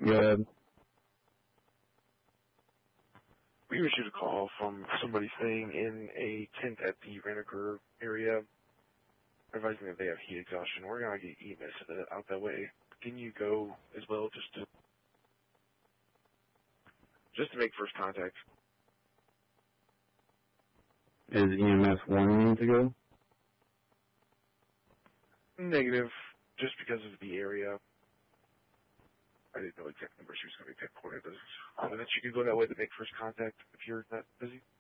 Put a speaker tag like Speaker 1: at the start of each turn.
Speaker 1: Go ahead.
Speaker 2: We received a call from somebody staying in a tent at the Ranaker area, advising that they have heat exhaustion. We're going to get EMS out that way. Can you go as well just to make first contact?
Speaker 1: Is EMS wanting you to go?
Speaker 2: Negative, just because of the area. I didn't know exactly where she was going to be pinpointed. So that you could go that way to make first contact if you're not busy.